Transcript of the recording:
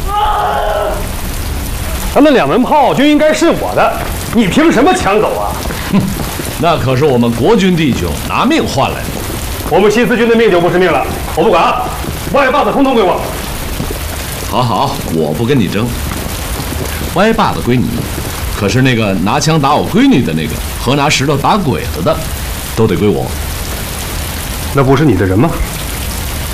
那2门炮就应该是我的，你凭什么抢走啊？ 哼，那可是我们国军弟兄拿命换来的。 我们新四军的命就不是命了，我不管，歪把子统统归我。 好好，我不跟你争。歪把子归你，可是那个拿枪打我闺女的那个和拿石头打鬼子的，都得归我。 那不是你的人吗？